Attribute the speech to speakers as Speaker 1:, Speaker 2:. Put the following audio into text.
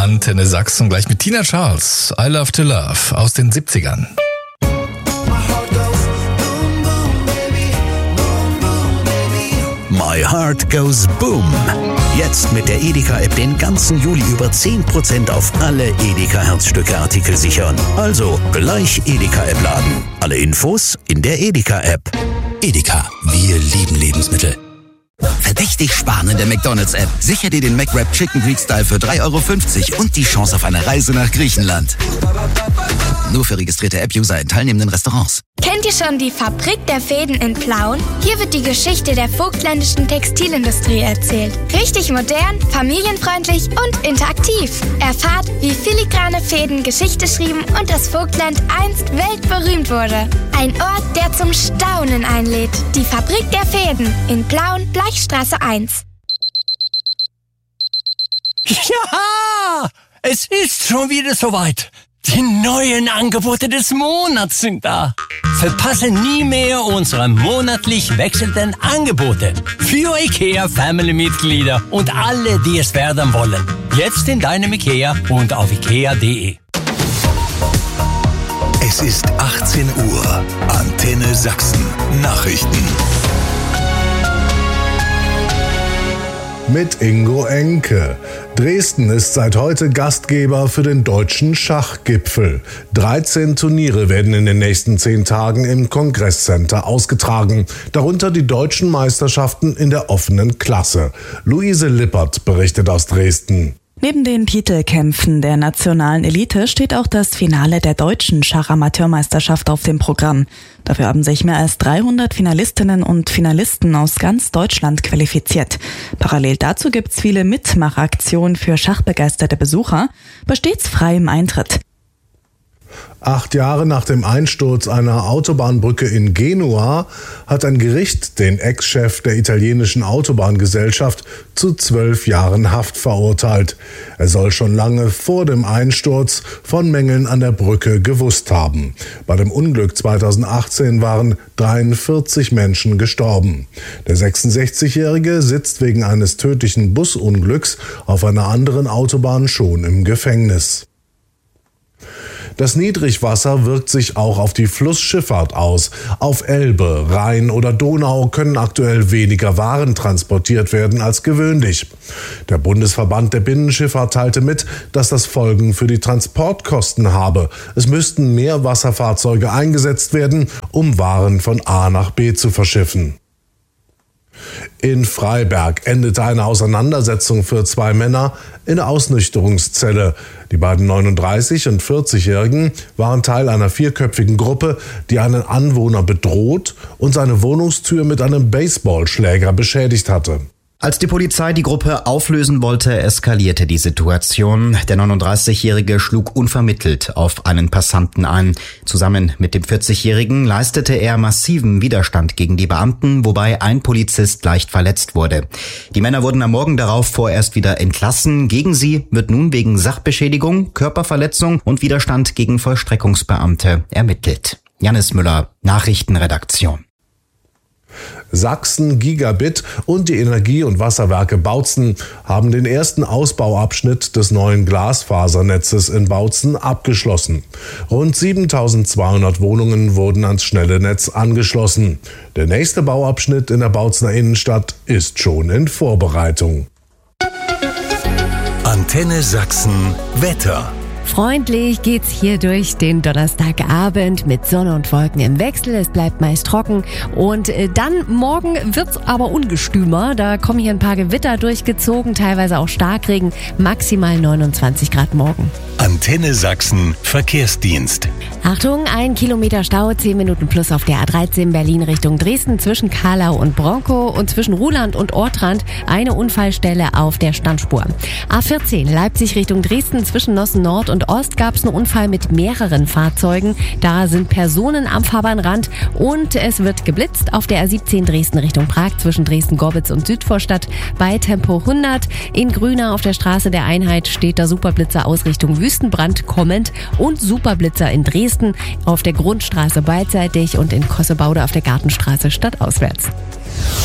Speaker 1: Antenne Sachsen, gleich mit Tina Charles, I Love to Love aus den 70ern.
Speaker 2: My Heart Goes Boom. Jetzt mit der Edeka-App den ganzen Juli über 10% auf alle Edeka-Herzstücke-Artikel sichern. Also gleich Edeka-App laden. Alle Infos in der Edeka-App.
Speaker 3: Edeka, wir lieben Lebensmittel. Verdächtig sparen in der McDonald's-App. Sicher dir den McWrap Chicken Greek Style für 3,50 € und die Chance auf eine Reise nach Griechenland. Nur für registrierte App-User in teilnehmenden Restaurants.
Speaker 4: Kennt ihr schon die Fabrik der Fäden in Plauen? Hier wird die Geschichte der vogtländischen Textilindustrie erzählt. Richtig modern, familienfreundlich und interaktiv. Erfahrt, wie filigrane Fäden Geschichte schrieben und das Vogtland einst weltberühmt wurde. Ein Ort, der zum Staunen einlädt. Die Fabrik der Fäden in Plauen, Bleichstraße 1.
Speaker 5: Ja, es ist schon wieder soweit. Die neuen Angebote des Monats sind da. Verpasse nie mehr unsere monatlich wechselnden Angebote für IKEA Family-Mitglieder und alle, die es werden wollen. Jetzt in deinem IKEA und auf ikea.de.
Speaker 2: Es ist 18 Uhr. Antenne Sachsen. Nachrichten.
Speaker 6: Mit Ingo Enke. Dresden ist seit heute Gastgeber für den Deutschen Schachgipfel. 13 Turniere werden in den nächsten 10 Tagen im Kongresscenter ausgetragen. Darunter die deutschen Meisterschaften in der offenen Klasse. Luise Lippert berichtet aus Dresden.
Speaker 7: Neben den Titelkämpfen der nationalen Elite steht auch das Finale der deutschen Schachamateurmeisterschaft auf dem Programm. Dafür haben sich mehr als 300 Finalistinnen und Finalisten aus ganz Deutschland qualifiziert. Parallel dazu gibt's viele Mitmachaktionen für schachbegeisterte Besucher, bei stets freiem Eintritt.
Speaker 6: 8 Jahre nach dem Einsturz einer Autobahnbrücke in Genua hat ein Gericht den Ex-Chef der italienischen Autobahngesellschaft zu 12 Jahren Haft verurteilt. Er soll schon lange vor dem Einsturz von Mängeln an der Brücke gewusst haben. Bei dem Unglück 2018 waren 43 Menschen gestorben. Der 66-Jährige sitzt wegen eines tödlichen Busunglücks auf einer anderen Autobahn schon im Gefängnis. Das Niedrigwasser wirkt sich auch auf die Flussschifffahrt aus. Auf Elbe, Rhein oder Donau können aktuell weniger Waren transportiert werden als gewöhnlich. Der Bundesverband der Binnenschifffahrt teilte mit, dass das Folgen für die Transportkosten habe. Es müssten mehr Wasserfahrzeuge eingesetzt werden, um Waren von A nach B zu verschiffen. In Freiberg endete eine Auseinandersetzung für 2 Männer in der Ausnüchterungszelle. Die beiden 39- und 40-Jährigen waren Teil einer 4-köpfigen Gruppe, die einen Anwohner bedroht und seine Wohnungstür mit einem Baseballschläger beschädigt hatte.
Speaker 8: Als die Polizei die Gruppe auflösen wollte, eskalierte die Situation. Der 39-Jährige schlug unvermittelt auf einen Passanten ein. Zusammen mit dem 40-Jährigen leistete er massiven Widerstand gegen die Beamten, wobei ein Polizist leicht verletzt wurde. Die Männer wurden am Morgen darauf vorerst wieder entlassen. Gegen sie wird nun wegen Sachbeschädigung, Körperverletzung und Widerstand gegen Vollstreckungsbeamte ermittelt. Jannis Müller, Nachrichtenredaktion.
Speaker 6: Sachsen, Gigabit und die Energie- und Wasserwerke Bautzen haben den ersten Ausbauabschnitt des neuen Glasfasernetzes in Bautzen abgeschlossen. Rund 7.200 Wohnungen wurden ans schnelle Netz angeschlossen. Der nächste Bauabschnitt in der Bautzener Innenstadt ist schon in Vorbereitung.
Speaker 2: Antenne Sachsen Wetter.
Speaker 9: Freundlich geht's hier durch den Donnerstagabend mit Sonne und Wolken im Wechsel. Es bleibt meist trocken und dann morgen wird's aber ungestümer. Da kommen hier ein paar Gewitter durchgezogen, teilweise auch Starkregen, maximal 29 Grad morgen.
Speaker 2: Antenne Sachsen Verkehrsdienst.
Speaker 9: Achtung, 1 Kilometer Stau, 10 Minuten plus auf der A13 Berlin Richtung Dresden zwischen Kahlau und Bronkow und zwischen Ruhland und Ortrand eine Unfallstelle auf der Standspur. A14 Leipzig Richtung Dresden zwischen Nossen Nord und Ost gab es einen Unfall mit mehreren Fahrzeugen. Da sind Personen am Fahrbahnrand und es wird geblitzt auf der A17 Dresden Richtung Prag zwischen Dresden-Gorbitz und Südvorstadt bei Tempo 100. In Grüna auf der Straße der Einheit steht der Superblitzer aus Richtung Wüstenbrand kommend und Superblitzer in Dresden auf der Grundstraße beidseitig und in Kossebaude auf der Gartenstraße stadtauswärts.